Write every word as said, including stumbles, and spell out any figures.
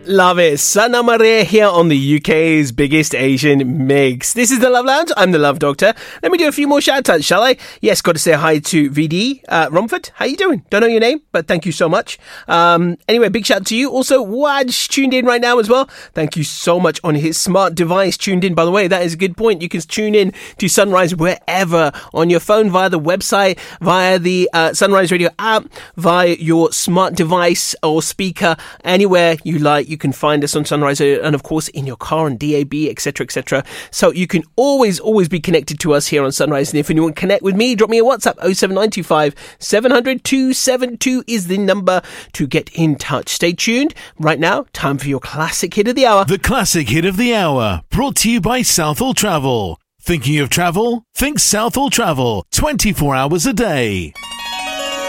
Love it. Sana Maria here on the U K's biggest Asian mix. This is the Love Lounge. I'm the Love Doctor. Let me do a few more shout-outs, shall I? Yes, got to say hi to V D uh, Romford. How you doing? Don't know your name, but thank you so much. Um, anyway, big shout out to you. Also, Waj tuned in right now as well. Thank you so much on his smart device tuned in. By the way, that is a good point. You can tune in to Sunrise wherever on your phone, via the website, via the uh, Sunrise Radio app, via your smart device or speaker, anywhere you like. You can find us on Sunrise, and of course in your car on D A B, etc, et cetera. So you can always, always be connected to us here on Sunrise. And if you want to connect with me, drop me a WhatsApp. oh seven nine two five seven hundred two seven two is the number to get in touch. Stay tuned. Right now, time for your classic hit of the hour. The classic hit of the hour, brought to you by Southall Travel. Thinking of travel? Think Southall Travel, twenty-four hours a day.